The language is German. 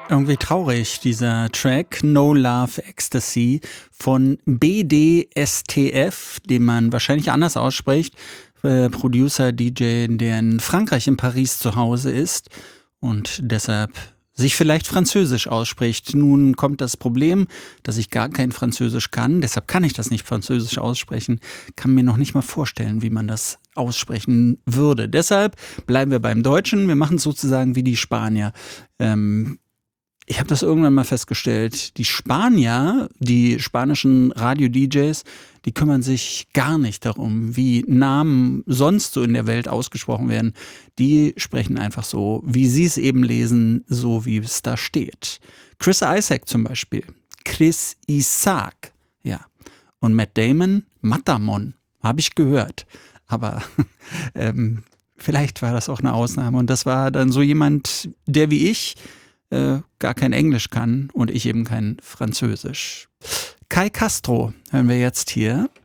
Irgendwie traurig, dieser Track No Love Ecstasy von BDSTF, den man wahrscheinlich anders ausspricht. Producer, DJ, der in Frankreich, in Paris zu Hause ist und deshalb sich vielleicht Französisch ausspricht. Nun kommt das Problem, dass ich gar kein Französisch kann, deshalb kann ich das nicht Französisch aussprechen, kann mir noch nicht mal vorstellen, wie man das aussprechen würde. Deshalb bleiben wir beim Deutschen, wir machen es sozusagen wie die Spanier. Ich habe das irgendwann mal festgestellt, die Spanier, die spanischen Radio-DJs, die kümmern sich gar nicht darum, wie Namen sonst so in der Welt ausgesprochen werden. Die sprechen einfach so, wie sie es eben lesen, so wie es da steht. Chris Isaak zum Beispiel. Chris Isaak, ja. Und Matt Damon, Matamon, habe ich gehört. Aber vielleicht war das auch eine Ausnahme. Und das war dann so jemand, der wie ich gar kein Englisch kann und ich eben kein Französisch. Kai Castro hören wir jetzt hier.